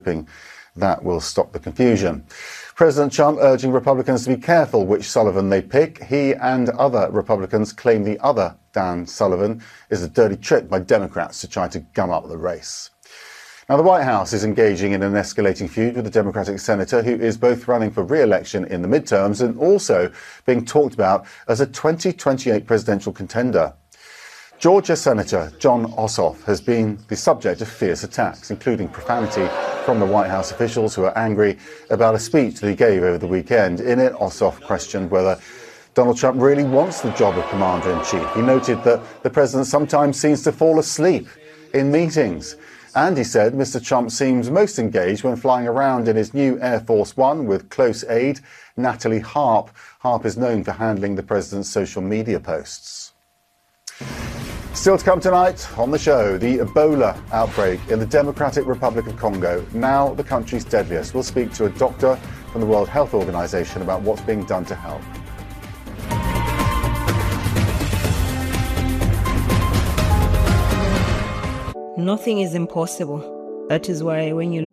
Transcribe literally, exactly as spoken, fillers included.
hoping that will stop the confusion. President Trump urging Republicans to be careful which Sullivan they pick. He and other Republicans claim the other Dan Sullivan is a dirty trick by Democrats to try to gum up the race. Now, the White House is engaging in an escalating feud with the Democratic senator who is both running for re-election in the midterms and also being talked about as a twenty twenty-eight presidential contender. Georgia Senator Jon Ossoff has been the subject of fierce attacks, including profanity from the White House officials who are angry about a speech that he gave over the weekend. In it, Ossoff questioned whether Donald Trump really wants the job of commander-in-chief. He noted that the president sometimes seems to fall asleep in meetings. And he said Mister Trump seems most engaged when flying around in his new Air Force One with close aide Natalie Harp. Harp is known for handling the president's social media posts. Still to come tonight on the show, the Ebola outbreak in the Democratic Republic of Congo, now the country's deadliest. We'll speak to a doctor from the World Health Organization about what's being done to help. Nothing is impossible. That is why when you